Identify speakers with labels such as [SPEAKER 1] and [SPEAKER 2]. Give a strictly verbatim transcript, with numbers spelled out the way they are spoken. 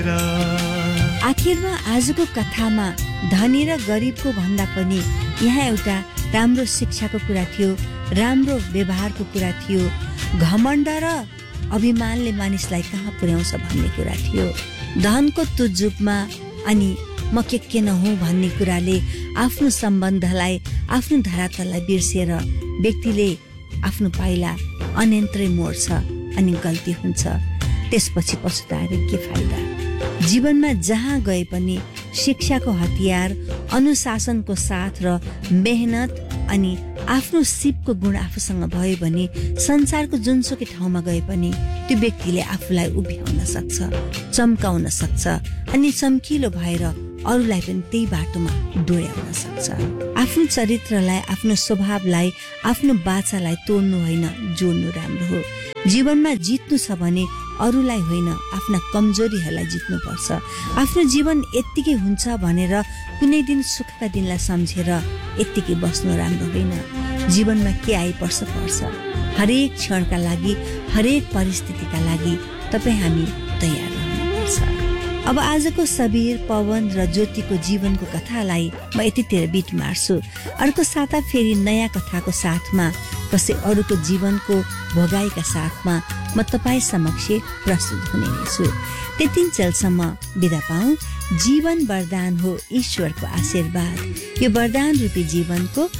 [SPEAKER 1] आखिरमा आजको कथामा धनी र गरिबको भन्दा पनि यहाँ एउटा राम्रो शिक्षाको कुरा थियो, राम्रो व्यवहारको कुरा थियो। घमण्ड र अभिमानले मानिसलाई कहाँ पुर्याउँछ भन्ने कुरा थियो। धनको तुजुबमा अनि म के के नहुँ भन्ने कुराले आफ्नो सम्बन्धलाई, आफ्नो धरातललाई बिर्सेर व्यक्तिले आफ्नो पाइला अनियन्त्रै मोड्छ अनि गल्ती हुन्छ। त्यसपछि पछुताएर के फाइदा? जीवनमा जहाँ गए पनि शिक्षाको हतियार, अनुशासनको साथ र मेहनत अनि आफ्नो सिपको गुण आफूसँग भयो भने संसारको जुनसुकै ठाउँमा गए पनि त्यो व्यक्तिले आफूलाई उभ्याउन सक्छ, चम्काउन सक्छ अनि चम्किलो भएर अरूलाई पनि त्यही बाटोमा डोर्याउन सक्छ। आफ्नो चरित्रलाई, आफ्नो स्वभावलाई, आफ्नो बाचालाई तोड्नु होइन, जोड्नु राम्रो हो। जीवनमा जित्नु छ भने अरूलाई होइन, आफ्ना कमजोरीहरूलाई जित्नुपर्छ। आफ्नो जीवन यत्तिकै हुन्छ भनेर कुनै दिन सुखका दिनलाई सम्झेर यत्तिकै बस्नु राम्रो होइन। जीवनमा के आइपर्छ पर्छ। हरेक क्षणका लागि, हरेक परिस्थितिका लागि तपाईँ हामी तयार रहनुपर्छ। अब आजको सबीर, पवन र ज्योतिको जीवनको कथालाई म यतितिर बिट मार्छु। अर्को साता फेरि नयाँ कथाको साथमा, कसै अरूको जीवनको भोगाइका साथमा म तपाईँ समक्ष प्रस्तुत हुने नै छु। त्यतिन्जेलसम्म बिदा पाऊँ। जीवन वरदान हो ईश्वरको आशीर्वाद। यो वरदान रूपी जीवनको